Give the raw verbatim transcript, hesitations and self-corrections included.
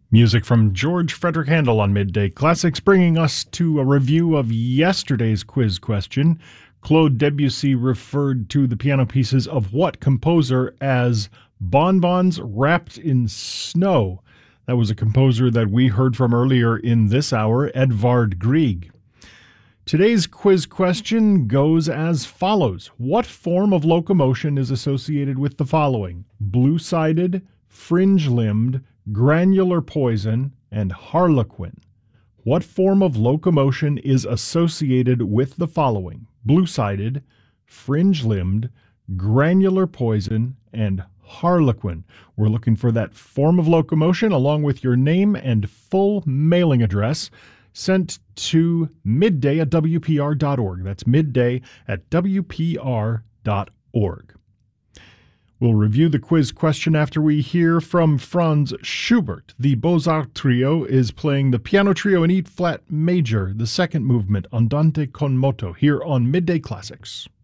Music from George Frederick Handel on Midday Classics, bringing us to a review of yesterday's quiz question. Claude Debussy referred to the piano pieces of what composer as bonbons wrapped in snow? That was a composer that we heard from earlier in this hour, Edvard Grieg. Today's quiz question goes as follows. What form of locomotion is associated with the following? Blue-sided, fringe-limbed, granular poison, and harlequin. What form of locomotion is associated with the following? Blue-sided, fringe-limbed, granular poison, and harlequin. We're looking for that form of locomotion along with your name and full mailing address sent to midday at W P R dot org. That's midday at W P R dot org. We'll review the quiz question after we hear from Franz Schubert. The Beaux-Arts Trio is playing the Piano Trio in E-flat major, the second movement, Andante con moto, here on Midday Classics.